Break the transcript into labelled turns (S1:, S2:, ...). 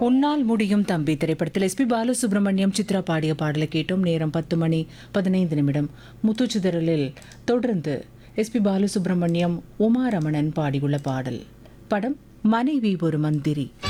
S1: உன்னால் முடியும் தம்பி திரைப்படத்தில் எஸ்பி பாலசுப்ரமணியம் சித்ரா பாடிய பாடலை கேட்டோம். நேரம் 10:15. முத்துச்சிதறலில் தொடர்ந்து எஸ்பி பாலசுப்ரமணியம் உமாரமணன் பாடியுள்ள பாடல். படம் மனைவி ஒரு மந்திரி.